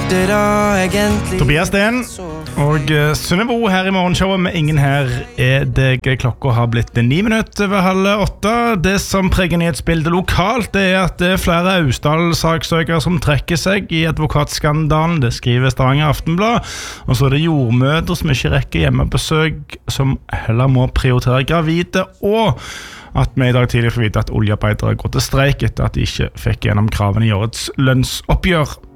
Tobias Sten og Sunnebo her I morgenshowet med ingen her det klokka har blitt 9 minutter over 7:30. Det som preger nyhetsbildet lokalt det at det flere Austdal-saksøkere som trekker seg I advokatskandalen, det skriver Stavanger Aftenblad, og så det jordmødre som ikke rekker hjemmebesøk som heller må prioritere gravide, og at vi I dag tidlig får vite at oljearbeidere går til streik etter at de ikke fikk gjennom kravene I årets lønnsoppgjør.